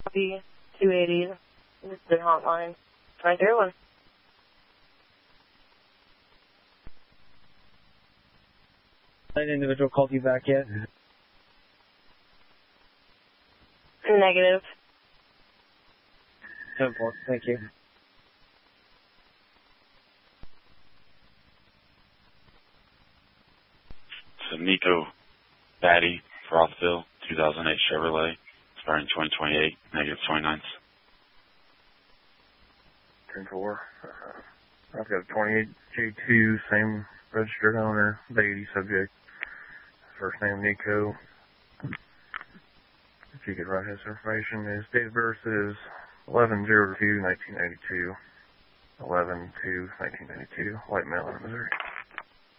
copy 280. This is the hotline. Right there, one. An individual called you back yet? Negative. 10-4, thank you. So Nico Batty, Rothville, 2008 Chevrolet, expiring 2028, negative 29. 10-4. I've got a 28 J2, same registered owner, the 80 subject. First name Nico. If you could write his information, his date of birth is 11/02/1992. 11/2/1992. White Mountain, Missouri.